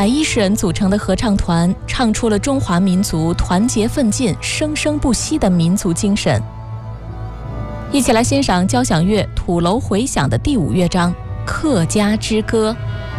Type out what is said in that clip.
110人组成的合唱团，唱出了中华民族团结奋进、生生不息的民族精神。一起来欣赏交响乐《土楼回响》的第5乐章《客家之歌》。